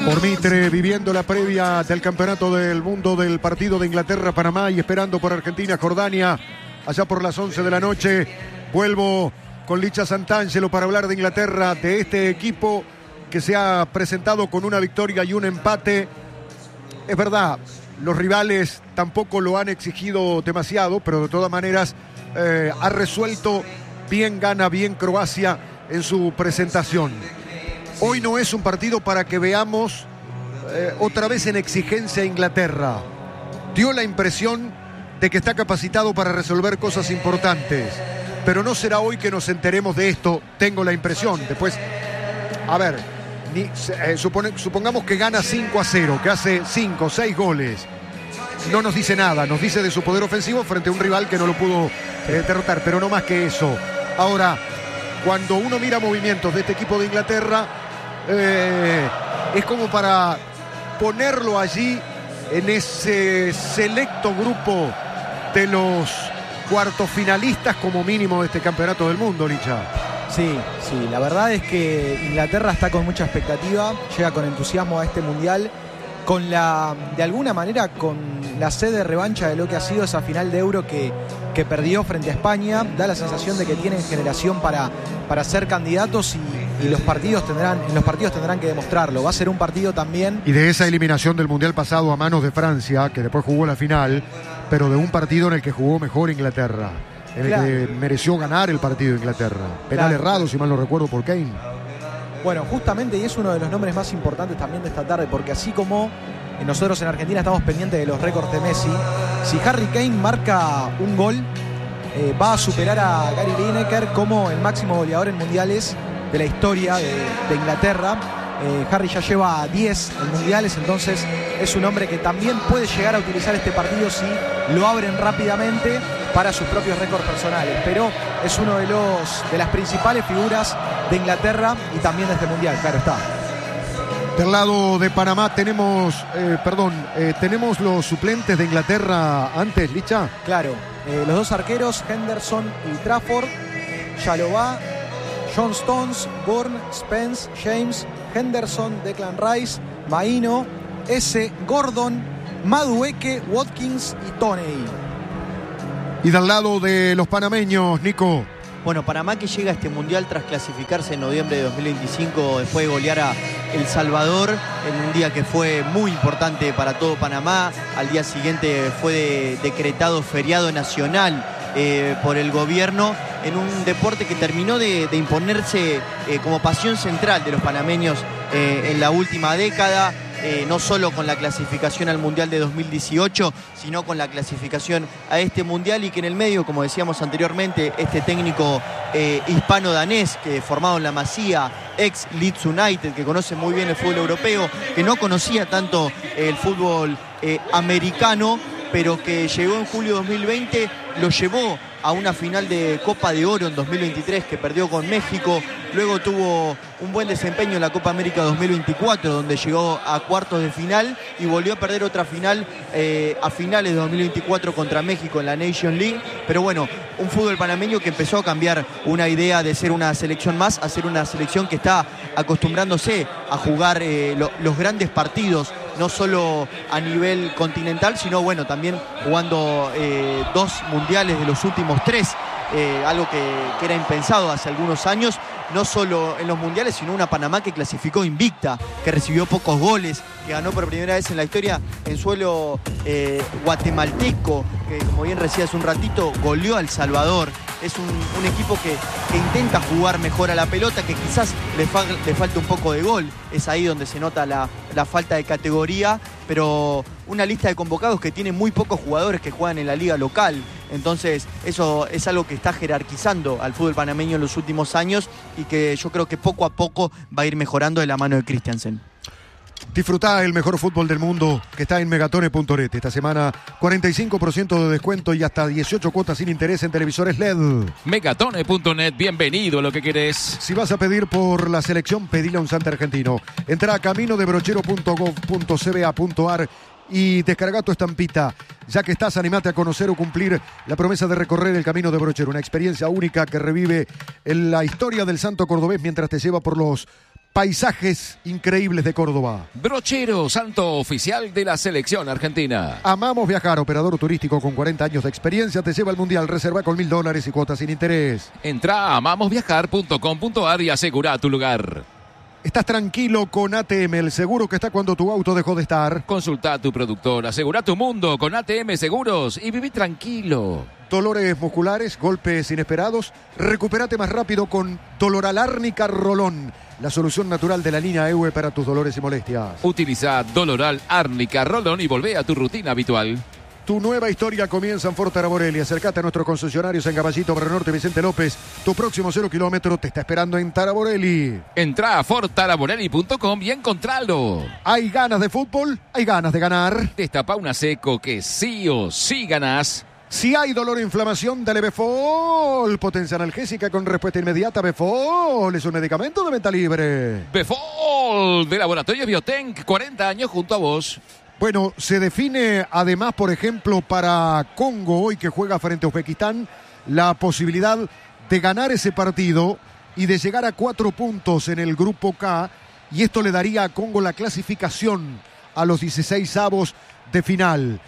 Por Mitre, viviendo la previa del Campeonato del Mundo del partido de Inglaterra-Panamá y esperando por Argentina-Jordania, allá por las 11 de la noche. Vuelvo con Licha Santangelo para hablar de Inglaterra, de este equipo que se ha presentado con una victoria y un empate. Es verdad, los rivales tampoco lo han exigido demasiado, pero de todas maneras ha resuelto bien, gana bien Croacia en su presentación. Hoy no es un partido para que veamos otra vez en exigencia a Inglaterra. Dio la impresión de que está capacitado para resolver cosas importantes, pero no será hoy que nos enteremos de esto, tengo la impresión. Después, a ver, supongamos que gana 5-0, que hace 5 o 6 goles. No nos dice nada, nos dice de su poder ofensivo frente a un rival que no lo pudo derrotar, pero no más que eso. Ahora, cuando uno mira movimientos de este equipo de Inglaterra, es como para ponerlo allí en ese selecto grupo de los cuartos finalistas como mínimo de este campeonato del mundo, Licha. Sí, la verdad es que Inglaterra está con mucha expectativa, llega con entusiasmo a este mundial, de alguna manera con la sed de revancha de lo que ha sido esa final de Euro que perdió frente a España. Da la sensación de que tienen generación para ser candidatos y en los partidos tendrán que demostrarlo. Va a ser un partido también. Y de esa eliminación del Mundial pasado a manos de Francia, que después jugó la final, pero de un partido en el que jugó mejor Inglaterra, en el que mereció ganar el partido de Inglaterra. Penal errado, si mal no recuerdo, por Kane. Bueno, justamente, y es uno de los nombres más importantes también de esta tarde, porque así como nosotros en Argentina estamos pendientes de los récords de Messi, si Harry Kane marca un gol, va a superar a Gary Lineker como el máximo goleador en mundiales de la historia de Inglaterra. Harry ya lleva 10 en mundiales, entonces es un hombre que también puede llegar a utilizar este partido si lo abren rápidamente para sus propios récords personales, pero es uno de las principales figuras de Inglaterra y también de este mundial, claro está. Del lado de Panamá tenemos los suplentes de Inglaterra antes, Licha. Claro, los dos arqueros, Henderson y Trafford, Chalobah, John Stones, Bourne, Spence, James, Henderson, Declan Rice, Maino, Gordon, Madueke, Watkins y Toney. Y del lado de los panameños, Nico. Bueno, Panamá que llega a este mundial tras clasificarse en noviembre de 2025 después de golear a El Salvador en un día que fue muy importante para todo Panamá. Al día siguiente fue decretado feriado nacional por el gobierno en un deporte que terminó de imponerse como pasión central de los panameños en la última década. No solo con la clasificación al Mundial de 2018, sino con la clasificación a este Mundial, y que en el medio, como decíamos anteriormente, este técnico hispano-danés que formado en la Masía, ex Leeds United, que conoce muy bien el fútbol europeo, que no conocía tanto el fútbol americano, pero que llegó en julio de 2020, lo llevó a una final de Copa de Oro en 2023 que perdió con México. Luego tuvo un buen desempeño en la Copa América 2024, donde llegó a cuartos de final y volvió a perder otra final a finales de 2024 contra México en la Nation League. Pero bueno, un fútbol panameño que empezó a cambiar una idea de ser una selección más a ser una selección que está acostumbrándose a jugar los grandes partidos, no solo a nivel continental, sino bueno, también jugando 2 mundiales de los últimos 3, algo que era impensado hace algunos años, no solo en los mundiales, sino una Panamá que clasificó invicta, que recibió pocos goles, que ganó por primera vez en la historia en suelo guatemalteco, que como bien decía hace un ratito, goleó a El Salvador. Es un equipo que intenta jugar mejor a la pelota, que quizás le falta un poco de gol. Es ahí donde se nota la falta de categoría, pero una lista de convocados que tiene muy pocos jugadores que juegan en la liga local. Entonces eso es algo que está jerarquizando al fútbol panameño en los últimos años y que yo creo que poco a poco va a ir mejorando de la mano de Christiansen. Disfrutá el mejor fútbol del mundo que está en megatone.net. Esta semana 45% de descuento y hasta 18 cuotas sin interés en televisores LED. Megatone.net, bienvenido a lo que querés. Si vas a pedir por la selección, pedile a un Santa argentino. Entra a caminodebrochero.gov.cba.ar y descarga tu estampita. Ya que estás, animate a conocer o cumplir la promesa de recorrer el Camino de Brochero. Una experiencia única que revive en la historia del santo cordobés mientras te lleva por los paisajes increíbles de Córdoba. Brochero, santo oficial de la selección argentina. Amamos Viajar, operador turístico con 40 años de experiencia, te lleva al Mundial. Reserva con $1.000 y cuotas sin interés. Entra a amamosviajar.com.ar y asegura tu lugar. Estás tranquilo con ATM, el seguro que está cuando tu auto dejó de estar. Consulta a tu productor, asegura tu mundo con ATM Seguros y viví tranquilo. Dolores musculares, golpes inesperados. Recupérate más rápido con Doloral Árnica Rolón, la solución natural de la línea EUE para tus dolores y molestias. Utiliza Doloral Árnica Rolón y volvé a tu rutina habitual. Tu nueva historia comienza en Ford Araborelli. Acércate a nuestros concesionarios en Caballito, Barrio Norte, Vicente López. Tu próximo 0 kilómetro te está esperando en Taraborelli. Entra a fortaraborelli.com y encontralo. ¿Hay ganas de fútbol? ¿Hay ganas de ganar? Destapa una seco que sí o sí ganás. Si hay dolor o inflamación, dale Befol. Potencia analgésica con respuesta inmediata. Befol es un medicamento de venta libre. Befol de Laboratorio Biotenc, 40 años junto a vos. Bueno, se define además, por ejemplo, para Congo, hoy que juega frente a Uzbekistán, la posibilidad de ganar ese partido y de llegar a 4 puntos en el grupo K, y esto le daría a Congo la clasificación a los 16avos de final.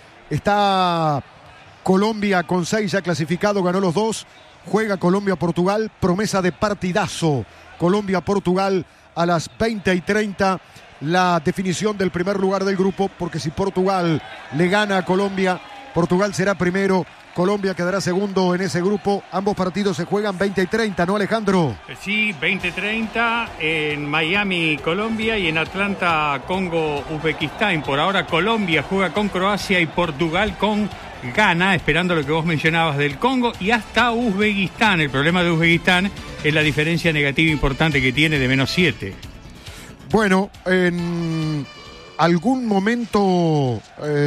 Está Colombia con 6 ya clasificado, ganó los 2, juega Colombia-Portugal, promesa de partidazo. Colombia-Portugal a las 20:30. La definición del primer lugar del grupo, porque si Portugal le gana a Colombia, Portugal será primero, Colombia quedará segundo en ese grupo. Ambos partidos se juegan 20:30, ¿no, Alejandro? Sí, 20:30 en Miami, Colombia, y en Atlanta, Congo, Uzbekistán. Por ahora Colombia juega con Croacia y Portugal con Ghana, esperando lo que vos mencionabas del Congo, y hasta Uzbekistán. El problema de Uzbekistán es la diferencia negativa importante que tiene de -7. Bueno, en algún momento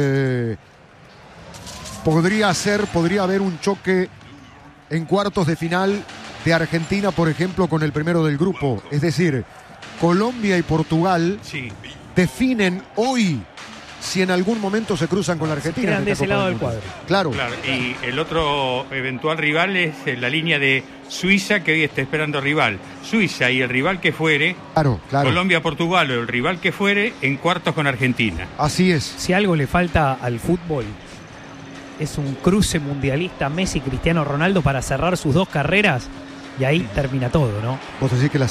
podría haber un choque en cuartos de final de Argentina, por ejemplo, con el primero del grupo. Es decir, Colombia y Portugal definen hoy si en algún momento se cruzan con la Argentina. Quedan de ese lado del cuadro. Claro. Y el otro eventual rival es la línea de Suiza, que hoy está esperando rival. Suiza y el rival que fuere, claro. Colombia-Portugal o el rival que fuere, en cuartos con Argentina. Así es. Si algo le falta al fútbol, es un cruce mundialista Messi-Cristiano Ronaldo para cerrar sus 2 carreras, y ahí termina todo, ¿no? Vos decís que la